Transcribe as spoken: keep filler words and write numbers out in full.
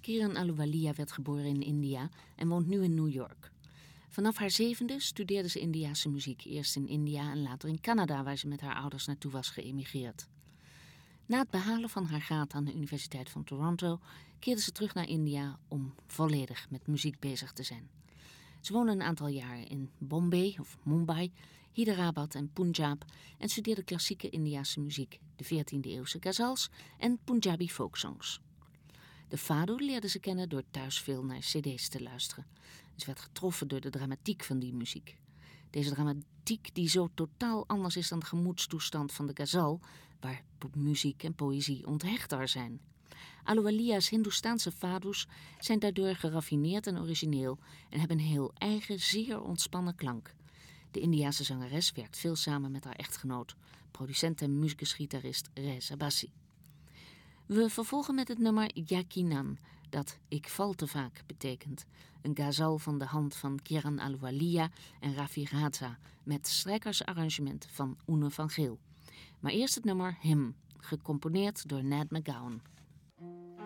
Kiran Ahluwalia werd geboren in India en woont nu in New York. Vanaf haar zevende studeerde ze Indiase muziek, eerst in India en later in Canada, waar ze met haar ouders naartoe was geëmigreerd. Na het behalen van haar graad aan de Universiteit van Toronto keerde ze terug naar India om volledig met muziek bezig te zijn. Ze woonde een aantal jaren in Bombay of Mumbai, Hyderabad en Punjab en studeerde klassieke Indiase muziek, de veertiende eeuwse ghazals en Punjabi folksongs. De fado leerde ze kennen door thuis veel naar cd's te luisteren. Ze werd getroffen door de dramatiek van die muziek. Deze dramatiek die zo totaal anders is dan de gemoedstoestand van de ghazal, waar muziek en poëzie onthechter zijn. Ahluwalia's Hindoestaanse fado's zijn daardoor geraffineerd en origineel en hebben een heel eigen, zeer ontspannen klank. De Indiase zangeres werkt veel samen met haar echtgenoot, producent en muzikusgitarist Reza Bassi. We vervolgen met het nummer Yaqinan, dat ik val te vaak betekent. Een ghazal van de hand van Kiran Ahluwalia en Rafi Raza, met strijkersarrangement van Oene van Geel. Maar eerst het nummer Him, gecomponeerd door Ned McGowan.